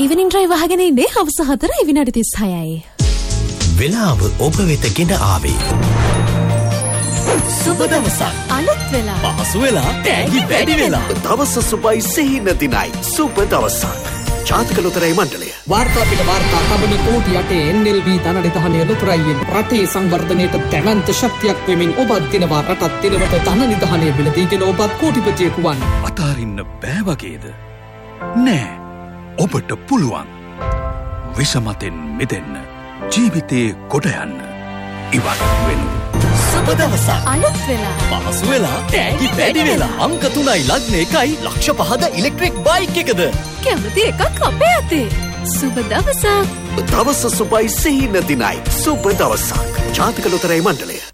ඉවනිං drive අහගෙන ඉන්නේ හවස 4 විනාඩි 36යි. වෙලාව ඔබ වෙත ගෙන ආවේ. සුබ දවසක්. අලුත් වෙලා. පහසු වෙලා. තෑගි වැඩි වෙලා. දවස සුබයි සිහින දිනයි. සුබ දවසක්. ජාතික ලොතරැයි මණ්ඩලය. වාර්තා පිට වාර්තා තබන කෝටි 8 NLB ධනනිධානය ලොතරැයියෙන් රටේ සංවර්ධනයට දැවැන්ත ශක්තියක් වෙමින් ඔබත් දිනවා රටත් දිනවට ධනනිධානය බිලදීගෙන ඔබත් කෝටිපතියෙකු වන්න. අතාරින්න බෑ වගේද? නෑ. ඔබට පුළුවන්. විෂමතෙන් මිදෙන්න. ජීවිතේ කොට යන්න. ඉවත් වෙන්න. සුබ දවසක්. අලුත් වෙලා. පහසු වෙලා. තෑගි වැඩි වෙලා. අංක 3යි ලග්න 1යි ලක්ෂ 5ද ඉලෙක්ට්‍රික් බයික් එකද. කැමති එකක් අපේ අතේ. සුබ දවසක්. දවස සුබයි සිහින දිනයි. සුබ දවසක්. ජාතික ලොතරැයි මණ්ඩලය.